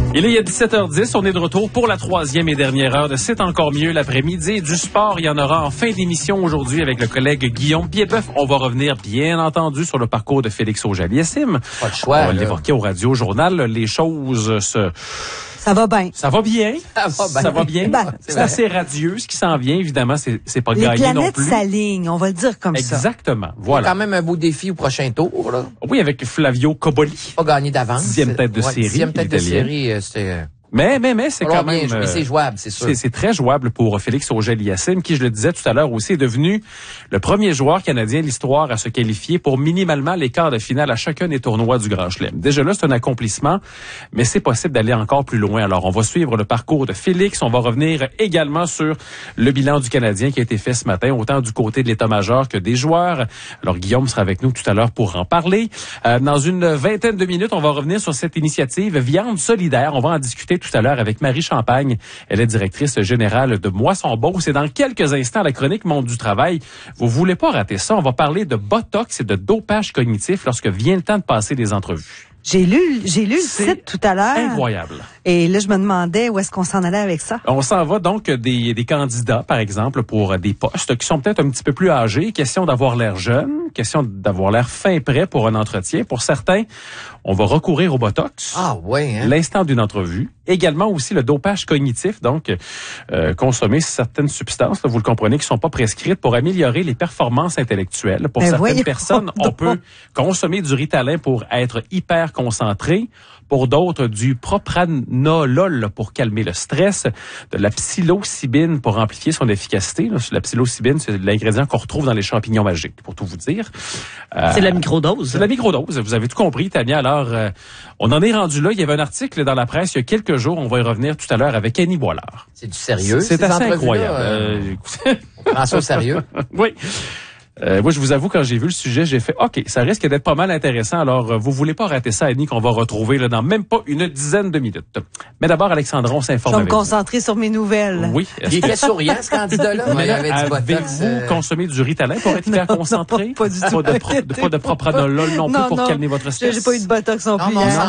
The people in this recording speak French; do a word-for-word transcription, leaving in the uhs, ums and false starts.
Il est dix-sept heures dix, on est de retour pour la troisième et dernière heure de C'est encore mieux l'après-midi. Du sport, il y en aura en fin d'émission aujourd'hui avec le collègue Guillaume Piedboeuf. On va revenir, bien entendu, sur le parcours de Félix Auger-Aliassime. Pas de choix. On va l'évoquer au Radio-Journal. Les choses se... Ça va bien. Ça va bien. Ça va bien. Ça va bien. Ben, c'est c'est assez radieux. Ce qui s'en vient, évidemment, c'est, c'est pas Les gagné non planètes plus. s'alignent, on va le dire comme ça. Exactement. Il y a Voilà. quand même un beau défi au prochain tour, là. Oui, avec Flavio Cobolli. Pas gagné d'avance. Dixième tête de Ouais, série, Dixième tête de l'italien. série, euh, c'était... euh, Mais, mais, mais, c'est alors quand même... bien, mais c'est jouable, c'est sûr. C'est, c'est très jouable pour Félix Auger-Aliassime, qui, je le disais tout à l'heure aussi, est devenu le premier joueur canadien de l'histoire à se qualifier pour minimalement les quarts de finale à chacun des tournois du Grand Chelem. Déjà là, c'est un accomplissement, mais c'est possible d'aller encore plus loin. Alors, on va suivre le parcours de Félix. On va revenir également sur le bilan du Canadien qui a été fait ce matin, autant du côté de l'état-major que des joueurs. Alors, Guillaume sera avec nous tout à l'heure pour en parler. Euh, dans une vingtaine de minutes, on va revenir sur cette initiative Viande solidaire. On va en discuter tout à l'heure avec Marie Champagne. Elle est directrice générale de Moisson-Beauce. Et dans quelques instants, la chronique Monde du travail. Vous voulez pas rater ça. On va parler de botox et de dopage cognitif lorsque vient le temps de passer des entrevues. J'ai lu, j'ai lu le C'est site tout à l'heure. Incroyable. Et là, je me demandais où est-ce qu'on s'en allait avec ça. On s'en va donc des, des candidats, par exemple, pour des postes qui sont peut-être un petit peu plus âgés. Question d'avoir l'air jeune, question d'avoir l'air fin prêt pour un entretien. Pour certains, on va recourir au botox. Ah ouais, hein? L'instant d'une entrevue. Également aussi le dopage cognitif, donc euh, consommer certaines substances, là, vous le comprenez, qui sont pas prescrites pour améliorer les performances intellectuelles. Pour Ben certaines voyons personnes, on donc. peut consommer du Ritalin pour être hyper concentré. Pour d'autres, du propranolol pour calmer le stress, de la psilocybine pour amplifier son efficacité. La psilocybine, c'est l'ingrédient qu'on retrouve dans les champignons magiques, pour tout vous dire. Euh, C'est la microdose. C'est la microdose. Vous avez tout compris, Tania. Alors, euh, on en est rendu là. Il y avait un article dans la presse il y a quelques jours. On va y revenir tout à l'heure avec Annie Boilard. C'est du sérieux. C'est ces assez entrevues-là, incroyable. euh, Euh, On prend ça au sérieux. oui. Euh, moi, je vous avoue, quand j'ai vu le sujet, j'ai fait « OK, ça risque d'être pas mal intéressant. » Alors, euh, vous voulez pas rater ça, Annie, qu'on va retrouver là, dans même pas une dizaine de minutes. Mais d'abord, Alexandra, on Je s'informe vais me avec vous. concentrer sur mes nouvelles. Oui. Il était souriant, ce candidat-là. Mais il avait du botox. Avez-vous euh, consommé du Ritalin pour être hyper Non, concentré? non, pas du tout. Pas de, pro- de- pas de propranolol non plus Non, pour non. calmer votre stress? J'ai j'ai pas eu de botox non Non, plus. mais on hein. s'en